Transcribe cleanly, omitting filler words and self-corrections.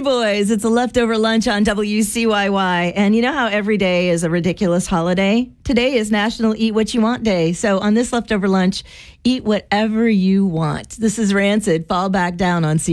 Boys. It's a leftover lunch on WCYY. And you know how every day is a ridiculous holiday? Today is National Eat What You Want Day. So on this leftover lunch, eat whatever you want. This is Rancid. Fall back down on